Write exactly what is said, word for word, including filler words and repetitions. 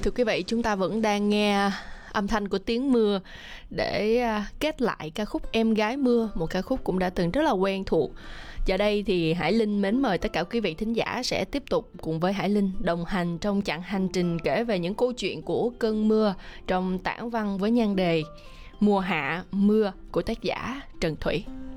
Thưa quý vị, chúng ta vẫn đang nghe âm thanh của tiếng mưa để kết lại ca khúc Em Gái Mưa, một ca khúc cũng đã từng rất là quen thuộc. Giờ đây thì Hải Linh mến mời tất cả quý vị thính giả sẽ tiếp tục cùng với Hải Linh đồng hành trong chặng hành trình kể về những câu chuyện của cơn mưa trong tản văn với nhan đề Mùa Hạ Mưa của tác giả Trần Thủy.